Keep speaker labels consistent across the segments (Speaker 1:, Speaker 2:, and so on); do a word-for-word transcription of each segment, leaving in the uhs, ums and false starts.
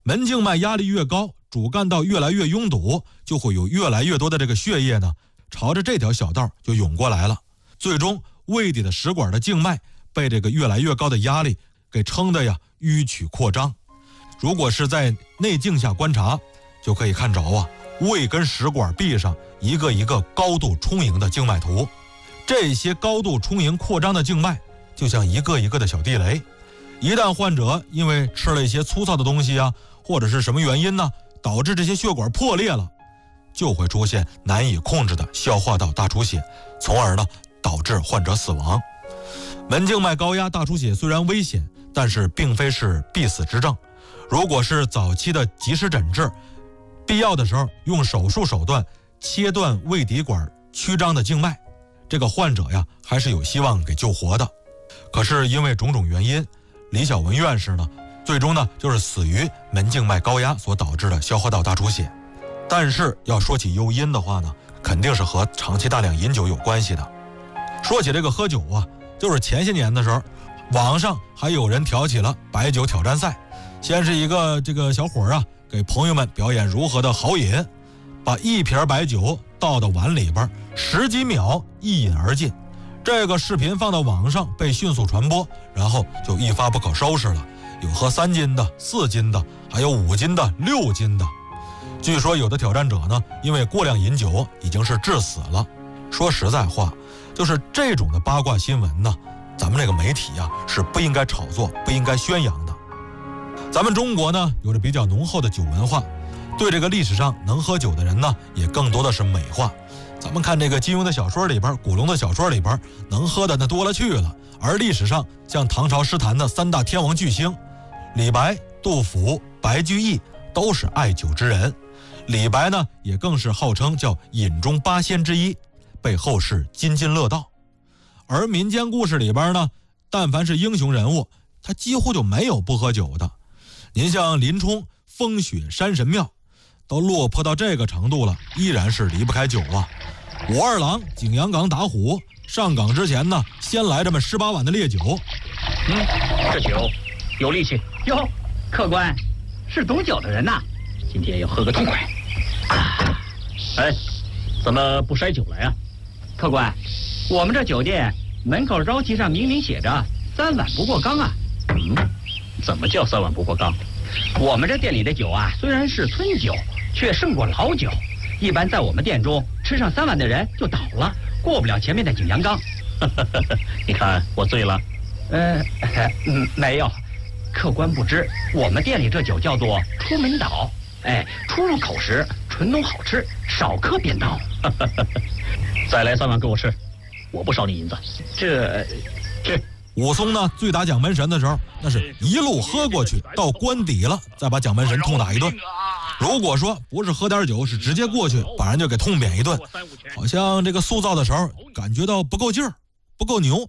Speaker 1: 门静脉压力越高，主干道越来越拥堵，就会有越来越多的这个血液呢朝着这条小道就涌过来了，最终胃底的食管的静脉被这个越来越高的压力给撑得呀迂曲扩张。如果是在内镜下观察，就可以看着啊胃跟食管壁上一个一个高度充盈的静脉图。这些高度充盈扩张的静脉就像一个一个的小地雷，一旦患者因为吃了一些粗糙的东西啊，或者是什么原因呢，导致这些血管破裂了，就会出现难以控制的消化道大出血，从而呢导致患者死亡。门静脉高压大出血虽然危险，但是并非是必死之症。如果是早期的及时诊治，必要的时候用手术手段切断胃底管曲张的静脉，这个患者呀还是有希望给救活的。可是因为种种原因，李小文院士呢最终呢就是死于门静脉高压所导致的消化道大出血。但是要说起诱因的话呢，肯定是和长期大量饮酒有关系的。说起这个喝酒啊，就是前些年的时候，网上还有人挑起了白酒挑战赛。先是一个这个小伙啊给朋友们表演如何的豪饮，把一瓶白酒倒到碗里边，十几秒一饮而尽。这个视频放到网上被迅速传播，然后就一发不可收拾了，有喝三斤的、四斤的，还有五斤的、六斤的。据说有的挑战者呢，因为过量饮酒已经是致死了。说实在话，就是这种的八卦新闻呢，咱们这个媒体啊是不应该炒作、不应该宣扬的。咱们中国呢有着比较浓厚的酒文化，对这个历史上能喝酒的人呢也更多的是美化。咱们看这个金庸的小说里边，古龙的小说里边，能喝的那多了去了。而历史上像唐朝诗坛的三大天王巨星李白、杜甫、白居易都是爱酒之人。李白呢也更是号称叫饮中八仙之一，被后世津津乐道。而民间故事里边呢，但凡是英雄人物，他几乎就没有不喝酒的。您像林冲风雪山神庙都落魄到这个程度了，依然是离不开酒啊。武二郎景阳冈打虎，上岗之前呢先来这么十八碗的烈酒。
Speaker 2: 嗯，这酒有力气
Speaker 3: 哟。客官是懂酒的人呐，
Speaker 2: 今天要喝个痛快啊！哎，怎么不筛酒来啊？
Speaker 3: 客官，我们这酒店门口招旗上明明写着三碗不过冈啊。
Speaker 2: 嗯，怎么叫三碗不过冈？
Speaker 3: 我们这店里的酒啊，虽然是村酒，却胜过老酒。一般在我们店中吃上三碗的人就倒了，过不了前面的景阳冈。
Speaker 2: 你看我醉了？
Speaker 3: 呃，嗯，没有。客官不知，我们店里这酒叫做出门倒，哎，出入口时纯浓好吃，少客便倒。
Speaker 2: 再来三碗给我吃，我不少你银子。
Speaker 3: 这，
Speaker 2: 去。
Speaker 1: 武松呢，醉打蒋门神的时候，那是一路喝过去，到关底了，再把蒋门神痛打一顿。如果说不是喝点酒，是直接过去把人就给痛扁一顿，好像这个塑造的时候感觉到不够劲儿，不够牛。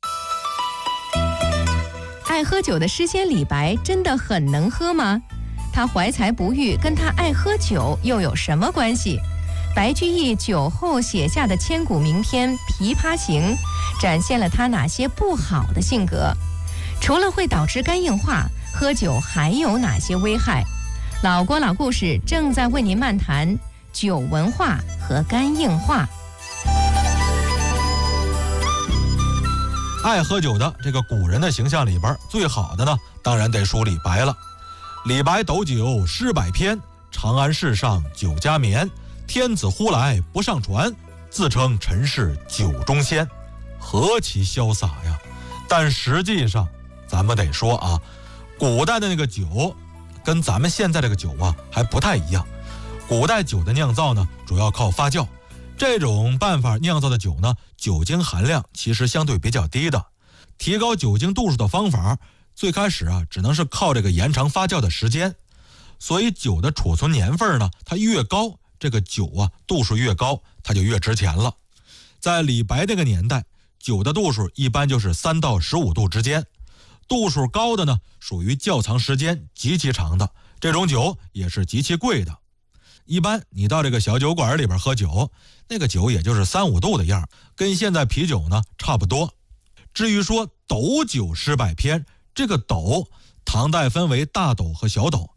Speaker 4: 爱喝酒的诗仙李白真的很能喝吗？他怀才不遇跟他爱喝酒又有什么关系？白居易酒后写下的千古名篇《琵琶行》，展现了他哪些不好的性格？除了会导致肝硬化，喝酒还有哪些危害？老郭老故事正在为您漫谈酒文化和肝硬化。
Speaker 1: 爱喝酒的这个古人的形象里边，最好的呢，当然得数李白了。李白斗酒诗百篇，长安市上酒家眠。天子呼来不上船，自称臣是酒中仙，何其潇洒呀！但实际上，咱们得说啊，古代的那个酒，跟咱们现在这个酒啊还不太一样。古代酒的酿造呢，主要靠发酵，这种办法酿造的酒呢，酒精含量其实相对比较低的。提高酒精度数的方法，最开始啊，只能是靠这个延长发酵的时间。所以酒的储存年份呢，它越高，这个酒啊度数越高，它就越值钱了。在李白那个年代，酒的度数一般就是三到十五度之间，度数高的呢，属于窖藏时间极其长的，这种酒也是极其贵的。一般你到这个小酒馆里边喝酒，那个酒也就是三五度的样，跟现在啤酒呢差不多。至于说斗酒诗百篇，这个斗唐代分为大斗和小斗，